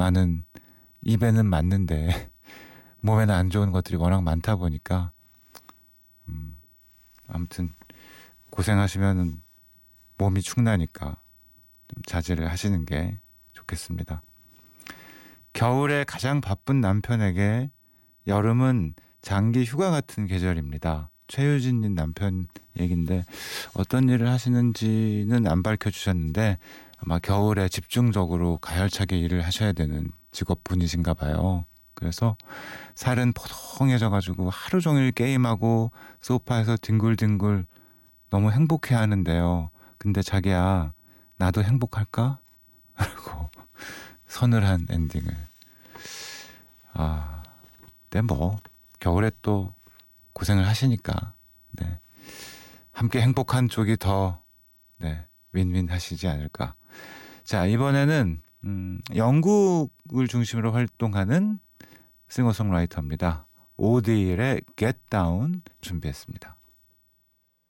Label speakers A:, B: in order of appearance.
A: 많은 입에는 맞는데 몸에는 안 좋은 것들이 워낙 많다 보니까 아무튼 고생하시면 몸이 축나니까 좀 자제를 하시는 게 좋겠습니다. 겨울에 가장 바쁜 남편에게 여름은 장기 휴가 같은 계절입니다. 최유진님 남편 얘긴데 어떤 일을 하시는지는 안 밝혀주셨는데 아마 겨울에 집중적으로 가열차게 일을 하셔야 되는 직업분이신가 봐요. 그래서 살은 포동해져가지고 하루 종일 게임하고 소파에서 뒹굴뒹굴 너무 행복해 하는데요. 근데 자기야 나도 행복할까? 라고 서늘한 엔딩을. 근데 뭐 겨울에 또 고생을 하시니까 네. 함께 행복한 쪽이 더 네, 윈윈 하시지 않을까. 자, 이번에는 영국을 중심으로 활동하는 싱어송라이터입니다. 오디의 Get Down 준비했습니다.